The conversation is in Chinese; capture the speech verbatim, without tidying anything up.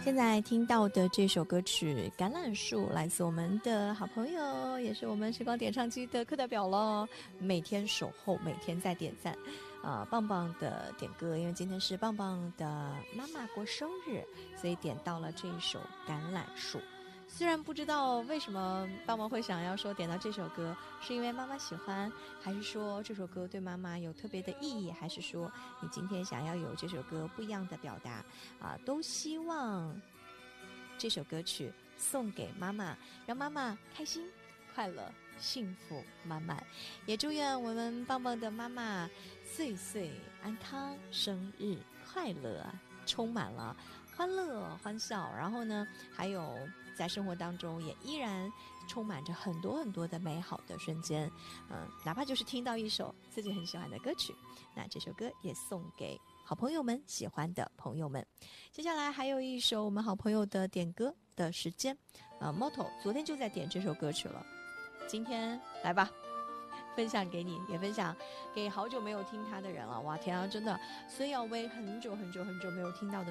现在听到的这首歌曲《橄榄树》来自我们的好朋友，也是我们时光点唱机的课代表咯，每天守候，每天在点赞啊、呃，棒棒的点歌，因为今天是棒棒的妈妈过生日，所以点到了这一首《橄榄树》。虽然不知道为什么棒棒会想要说点到这首歌，是因为妈妈喜欢，还是说这首歌对妈妈有特别的意义，还是说你今天想要有这首歌不一样的表达啊，都希望这首歌曲送给妈妈，让妈妈开心快乐幸福满满，也祝愿我们棒棒的妈妈岁岁安康，生日快乐，充满了欢乐欢笑，然后呢还有在生活当中也依然充满着很多很多的美好的瞬间，嗯，哪怕就是听到一首自己很喜欢的歌曲，那这首歌也送给好朋友们，喜欢的朋友们。接下来还有一首我们好朋友的点歌的时间，呃 Moto 昨天就在点这首歌曲了，今天来吧，分享给你，也分享给好久没有听他的人了。哇天啊，真的孙耀威很久很久很久没有听到的